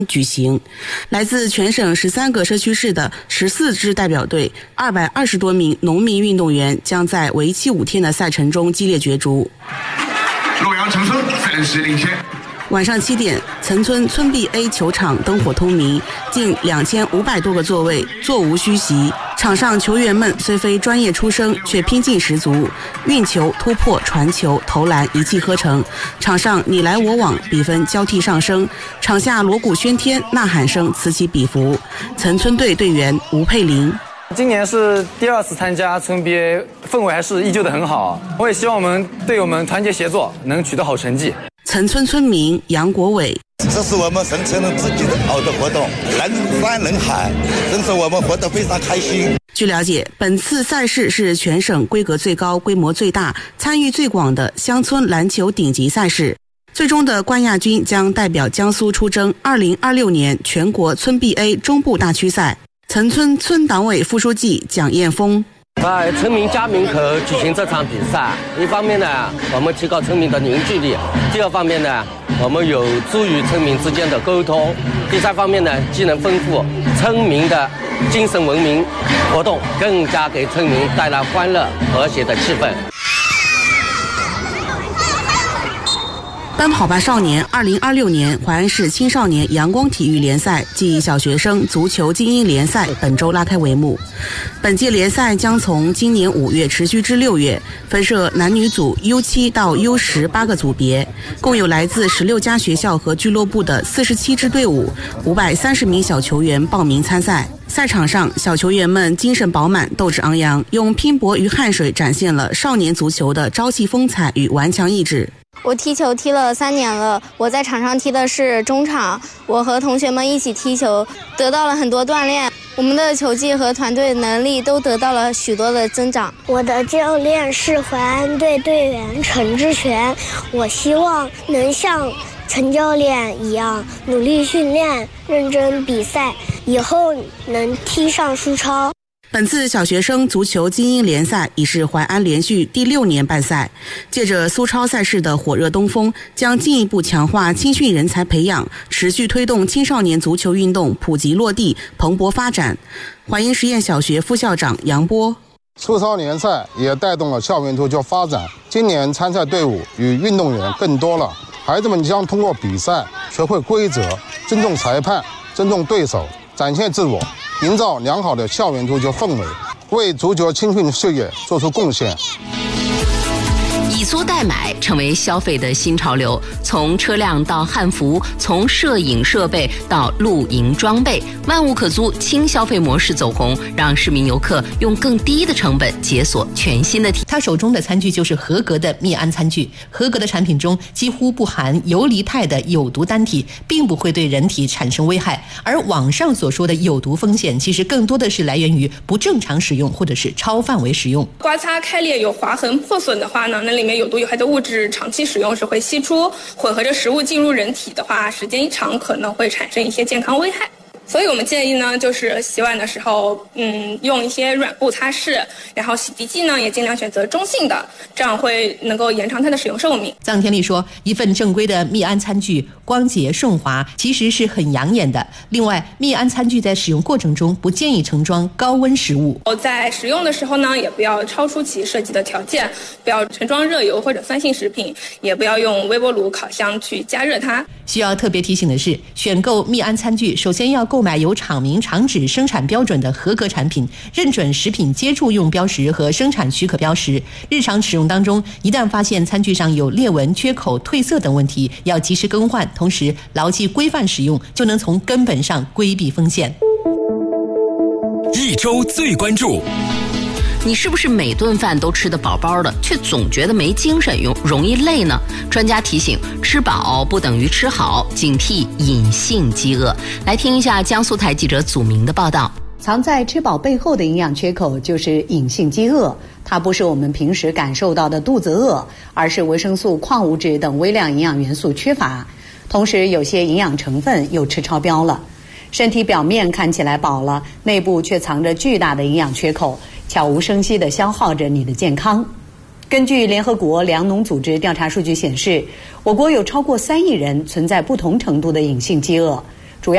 举行。来自全省13个社区市的14支代表队，220多名农民运动员将在为期5天的赛程中激烈角逐。 洛阳城村暂时领先。 晚上7点，岑村村 B A 球场灯火通明，近2500多个座位，座无虚席。场上球员们虽非专业出身，却拼劲十足，运球、突破、传球、投篮一气呵成。场上你来我往，比分交替上升。场下锣鼓喧天，呐喊声此起彼伏。岑村队队员吴佩玲。 今年是第2次参加村 BA， 氛围还是依旧的很好。我也希望我们队友们团结协作，能取得好成绩。 岑村村民杨国伟， 这是我们生存自己的好的活动，人山人海，真是我们活得非常开心。 据了解，本次赛事是全省规格最高、规模最大、参与最广的乡村篮球顶级赛事。最终的冠亚军将代表江苏出征2026年全国村 BA 中部大区赛。岑村村党委副书记蒋彦峰， 在村民家门口举行这场比赛，一方面呢，我们提高村民的凝聚力；第二方面呢，我们有助于村民之间的沟通；第三方面呢，既能丰富村民的精神文明活动，更加给村民带来欢乐和谐的气氛。 奔跑吧少年2026年淮安市青少年阳光体育联赛暨小学生足球精英联赛本周拉开帷幕。本届联赛将从今年5月持续至6月，分设男女组 U7 到 U18个组别，共有来自16家学校和俱乐部的47支队伍，530名小球员报名参赛。赛场上，小球员们精神饱满，斗志昂扬，用拼搏与汗水展现了少年足球的朝气风采与顽强意志。 我踢球踢了3年了，我在场上踢的是中场，我和同学们一起踢球，得到了很多锻炼，我们的球技和团队能力都得到了许多的增长。 我的教练是淮安队队员陈志全，我希望能像陈教练一样努力训练，认真比赛，以后能踢上苏超。 本次小学生足球精英联赛已是淮安连续第6年办赛，借着苏超赛事的火热东风，将进一步强化青训人才培养，持续推动青少年足球运动普及落地、蓬勃发展。淮阴实验小学副校长杨波， 苏超联赛也带动了校园足球发展，今年参赛队伍与运动员更多了，孩子们将通过比赛学会规则，尊重裁判，尊重对手，展现自我，营造良好的校园足球氛围，为足球青训事业做出贡献。 以租代买成为消费的新潮流，从车辆到汉服，从摄影设备到露营装备，万物可租轻消费模式走红，让市民游客用更低的成本解锁全新的体验。 他手中的餐具就是合格的密安餐具，合格的产品中几乎不含游离肽的有毒单体，并不会对人体产生危害。而网上所说的有毒风险，其实更多的是来源于不正常使用或者是超范围使用。 刮擦开裂有划痕破损的话呢，那里面有毒有害的物质长期使用是会析出，混合着食物进入人体的话，时间一长可能会产生一些健康危害。所以我们建议呢，就是洗碗的时候，用一些软布擦拭，然后洗涤剂呢也尽量选择中性的，这样会能够延长它的使用寿命。 臧天丽说，一份正规的密安餐具光洁顺滑，其实是很养眼的。另外，密安餐具在使用过程中不建议盛装高温食物。 在使用的时候呢，也不要超出其设计的条件，不要盛装热油或者酸性食品，也不要用微波炉、烤箱去加热它。 需要特别提醒的是，选购密安餐具，首先要购买有厂名厂址生产标准的合格产品，认准食品接触用标识和生产许可标识。日常使用当中，一旦发现餐具上有裂纹、缺口、褪色等问题，要及时更换，同时牢记规范使用，就能从根本上规避风险。 一周最关注。 你是不是每顿饭都吃得饱饱的，却总觉得没精神，容易累呢？专家提醒，吃饱不等于吃好，警惕隐性饥饿。来听一下江苏台记者祖明的报道。 藏在吃饱背后的营养缺口就是隐性饥饿，它不是我们平时感受到的肚子饿，而是维生素、矿物质等微量营养元素缺乏，同时有些营养成分又吃超标了。身体表面看起来饱了，内部却藏着巨大的营养缺口，悄无声息地消耗着你的健康。根据联合国粮农组织调查数据显示，我国有超过3亿人存在不同程度的隐性饥饿。